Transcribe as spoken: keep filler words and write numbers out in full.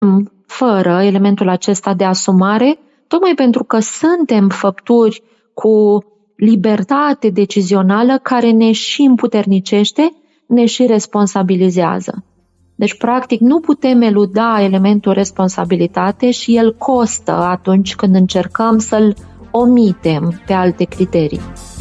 fără elementul acesta de asumare, tocmai pentru că suntem făpturi cu libertate decizională care ne și împuternicește, ne și responsabilizează. Deci, practic, nu putem eluda elementul responsabilitate și el costă atunci când încercăm să-l omitem pe alte criterii.